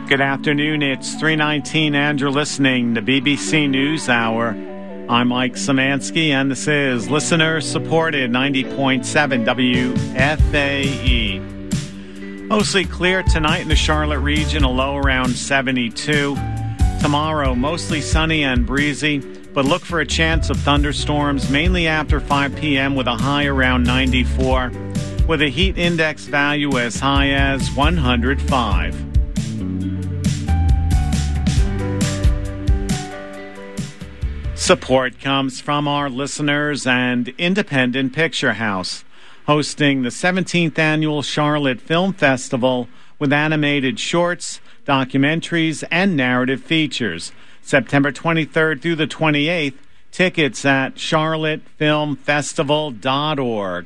Good afternoon, it's 3:19 and you're listening to BBC News Hour. I'm Mike Szymanski and this is listener-supported 90.7 WFAE. Mostly clear tonight in the Charlotte region, a low around 72. Tomorrow, mostly sunny and breezy, but look for a chance of thunderstorms, mainly after 5 p.m. with a high around 94, with a heat index value as high as 105. Support comes from our listeners and Independent Picture House, hosting the 17th Annual Charlotte Film Festival with animated shorts, documentaries, and narrative features. September 23rd through the 28th. Tickets at charlottefilmfestival.org.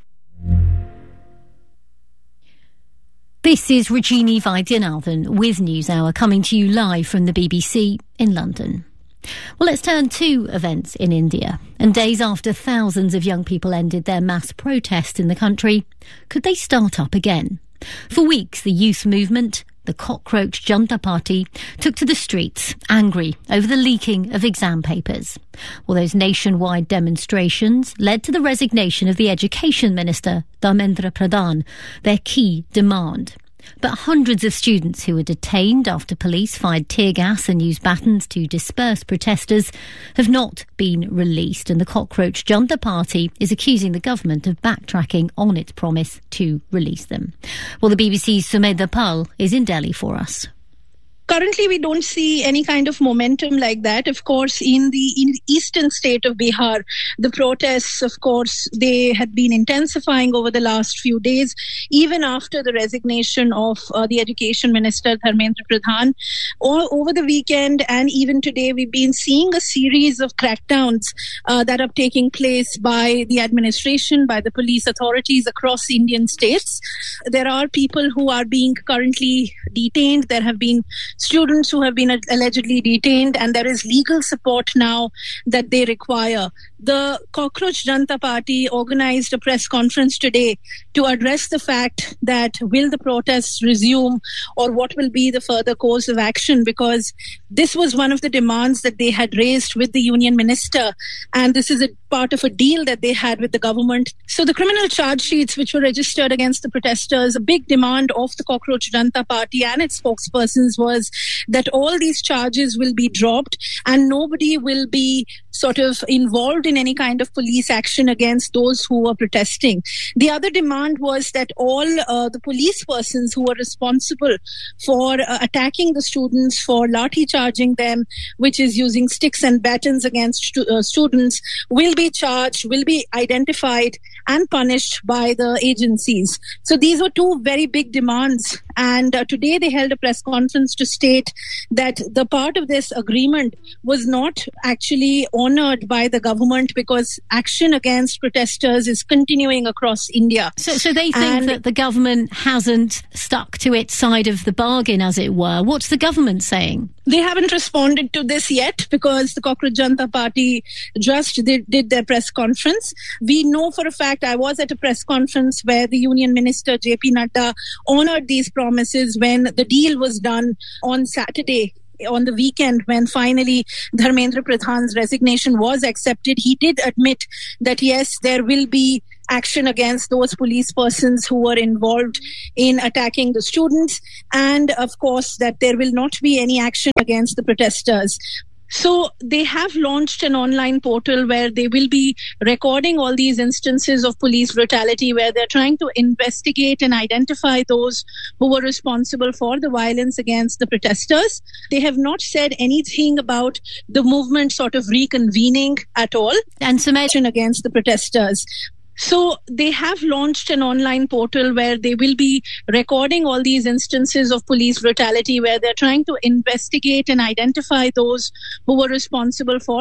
This is Rajini Vaidyanathan with NewsHour, coming to you live from the BBC in London. Well, let's turn to events in India. And days after thousands of young people ended their mass protest in the country, could they start up again? For weeks, the youth movement, the Cockroach Junta Party, took to the streets, angry over the leaking of exam papers. Well, those nationwide demonstrations led to the resignation of the Education Minister, Dharmendra Pradhan, their key demand. But hundreds of students who were detained after police fired tear gas and used batons to disperse protesters have not been released, and the Cockroach Junta Party is accusing the government of backtracking on its promise to release them. Well, the BBC's Sumedha Pal is in Delhi for us. Currently, we don't see any kind of momentum like that. Of course, in the eastern state of Bihar, the protests, of course, they had been intensifying over the last few days, even after the resignation of the Education Minister, Dharmendra Pradhan. Over the weekend and even today, we've been seeing a series of crackdowns that are taking place by the administration, by the police authorities across Indian states. There are people who are being currently detained. There have been students who have been allegedly detained, and there is legal support now that they require. The Cockroach Junta Party organized a press conference today to address the fact that will the protests resume or what will be the further course of action, because this was one of the demands that they had raised with the union minister, and this is a part of a deal that they had with the government. So the criminal charge sheets which were registered against the protesters, a big demand of the Cockroach Junta Party and its spokespersons was that all these charges will be dropped and nobody will be sort of involved in any kind of police action against those who were protesting. The other demand was that all the police persons who were responsible for attacking the students, for lathi charging them, which is using sticks and batons against students, will be charged, will be identified and punished by the agencies. So these were two very big demands. And today they held a press conference to state that the part of this agreement was not actually honored by the government because action against protesters is continuing across India. So they think that the government hasn't stuck to its side of the bargain, as it were. What's the government saying? They haven't responded to this yet because the Cockroach Junta Party just did their press conference. We know for a fact, I was at a press conference where the Union Minister JP Nadda honored these promises when the deal was done on Saturday. On the weekend, when finally Dharmendra Pradhan's resignation was accepted, he did admit that yes, there will be action against those police persons who were involved in attacking the students, and of course that there will not be any action against the protesters. So they have launched an online portal where they will be recording all these instances of police brutality, where they're trying to investigate and identify those who were responsible for the violence against the protesters. They have not said anything about the movement sort of reconvening at all. And some action against the protesters. So they have launched an online portal where they will be recording all these instances of police brutality, where they're trying to investigate and identify those who were responsible for